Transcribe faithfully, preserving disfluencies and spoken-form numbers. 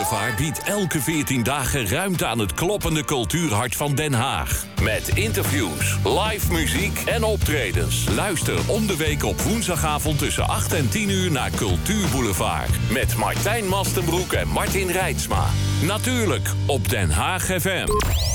Boulevard biedt elke veertien dagen ruimte aan het kloppende cultuurhart van Den Haag. Met interviews, live muziek en optredens. Luister om de week op woensdagavond tussen acht en tien uur naar Cultuur Boulevard. Met Martijn Mastenbroek en Martin Reitsma. Natuurlijk op Den Haag F M.